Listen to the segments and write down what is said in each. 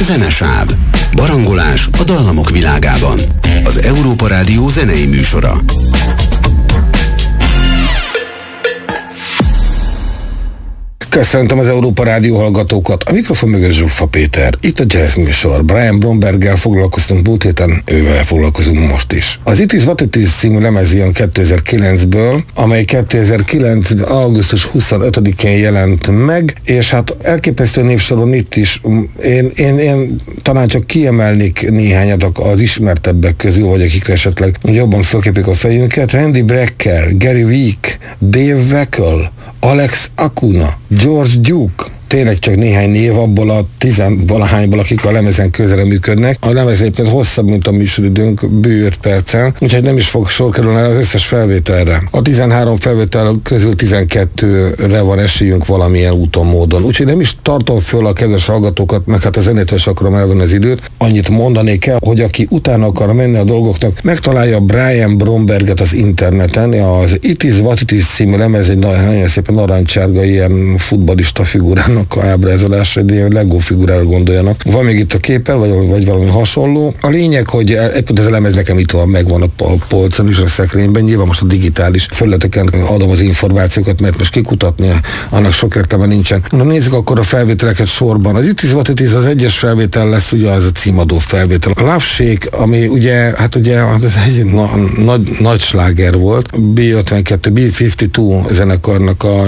Zenesáv. Barangolás a dallamok világában. Az Európa Rádió zenei műsora. Köszöntöm az Európa Rádió hallgatókat, a mikrofon mögött Zsuffa Péter. Itt a Jazz műsor. Brian Bromberggel foglalkoztunk múlt héten, ővel foglalkozunk most is. Az It Is What It Is című lemez jön 2009-ből, amely 2009. augusztus 25-én jelent meg, és hát elképesztő névsoron itt is én talán csak kiemelnék néhányat az ismertebbek közül, vagy akikre esetleg jobban fölképik a fejünket. Randy Brecker, Gary Week, Dave Weckl, Alex Acuna, George Duke, tényleg csak néhány név abból a 10-valahányból, akik a lemezen közre működnek. A lemez egyébként hosszabb, mint a műsoridőnk, bő 5 percen, úgyhogy nem is fog sor kerülni az összes felvételre. A 13 felvétel közül 12-re van esélyünk valamilyen úton, módon. Úgyhogy nem is tartom föl a kedves hallgatókat, meg hát a zenétől is akarom elvenni az időt. Annyit mondanék el, hogy aki utána akar menni a dolgoknak, megtalálja Brian Bromberget az interneten. Az It Is What It Is című lemez egy nagyon szépen narancsárga ilyen futballista figurának a ábrázolásra, egy ilyen Lego figurára gondoljanak. Van még itt a képen, vagy valami hasonló. A lényeg, hogy egyébként ez a lemez nekem itt van, megvan a polcon is, a szekrényben. Nyilván most a digitális felületeken adom az információkat, mert most kikutatni annak sok értelme nincsen. Na nézzük akkor a felvételeket sorban. Az It Is What It Is az egyes felvétel lesz, ugye az a címadó felvétel. A Love Shake, ami ugye ez egy nagy sláger volt. B52, B52 zenekarnak a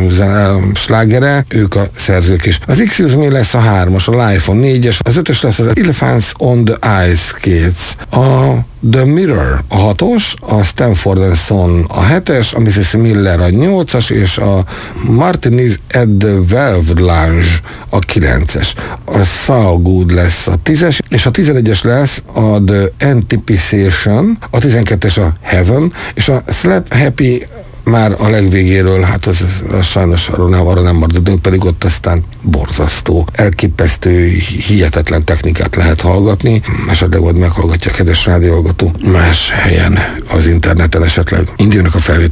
slágere, ők a szerzők is. Az Excuse Me lesz a 3-as, a Life a 4-es, az 5-ös lesz az Elephants on the Ice Skates, a The Mirror a 6-os, a Stanford & Son a 7-es, a Mrs. Miller a 8-as, és a Martinez at the Velvet Lounge a 9-es. A Saul Good lesz a 10-es, és a 11-es lesz a The Anticipation, a 12-es a Heaven, és a Slap Happy már a legvégéről, hát az sajnos arra nem maradunk, pedig ott aztán borzasztó, elképesztő, hihetetlen technikát lehet hallgatni, esetleg ott meghallgatja a kedves rádióhallgató más helyen az interneten esetleg. Indulnak a felvétel.